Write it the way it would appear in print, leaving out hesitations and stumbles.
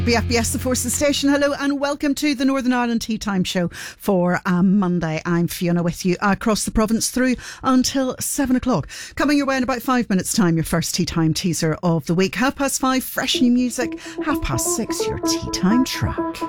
BFBS, the Forces Station. Hello and welcome to the Northern Ireland Tea Time Show for Monday. I'm Fiona with you across the province through until 7 o'clock. Coming your way in about 5 minutes' time, your first Tea Time teaser of the week. 5:30, fresh new music. 6:30, your Tea Time track.